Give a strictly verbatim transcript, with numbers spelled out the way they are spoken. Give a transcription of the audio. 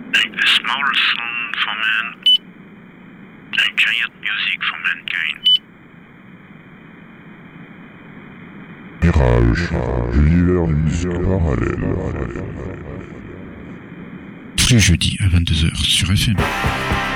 Like the small song for man, like giant music for mankind. Mirage, l'univers d'une musique parallèle. Tous les jeudis à vingt-deux heures sur F M.